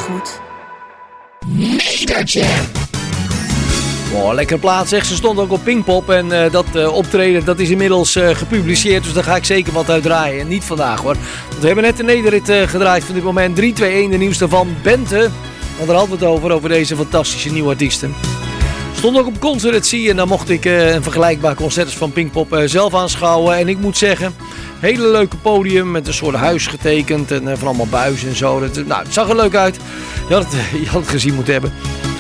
goed. Nederjam. Oh, lekker plaats zeg. Ze stond ook op Pinkpop en dat optreden dat is inmiddels gepubliceerd. Dus daar ga ik zeker wat uit draaien. En niet vandaag hoor. Want we hebben net de nederrit gedraaid van dit moment. 3-2-1 de nieuwste van Bente. Want daar hadden we het over deze fantastische nieuwe artiesten. Stond ook op Concertatie en dan mocht ik een vergelijkbaar concert als van Pinkpop zelf aanschouwen. En ik moet zeggen, hele leuke podium met een soort huis getekend en van allemaal buizen en zo. Het zag er leuk uit. Je had het gezien moeten hebben.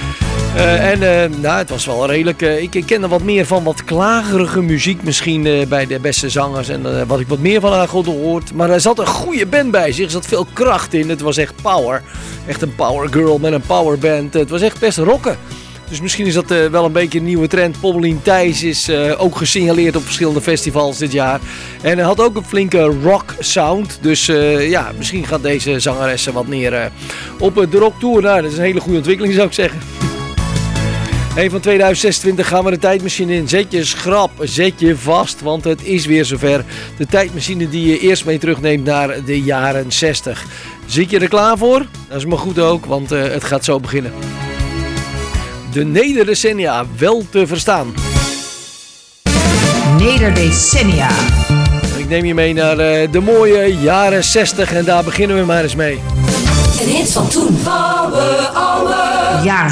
Het was wel redelijk. Ik ken er wat meer van wat klagerige muziek misschien bij de beste zangers. En wat ik wat meer van haar gehoord. Maar er zat een goede band bij zich. Er zat veel kracht in. Het was echt power. Echt een power girl met een powerband. Het was echt best rocken. Dus misschien is dat wel een beetje een nieuwe trend. Pommelien Thijs is ook gesignaleerd op verschillende festivals dit jaar. En hij had ook een flinke rock sound. Dus misschien gaat deze zangeres wat meer op de rock tour. Nou, dat is een hele goede ontwikkeling zou ik zeggen. Van 2026 gaan we de tijdmachine in. Zet je schrap, zet je vast, want het is weer zover. De tijdmachine die je eerst mee terugneemt naar de jaren 60. Zit je er klaar voor? Dat is maar goed ook, want het gaat zo beginnen. De Nederdecennia wel te verstaan. Nederdecennia. Ik neem je mee naar de mooie jaren 60 en daar beginnen we maar eens mee. Een hit van toen. Jaren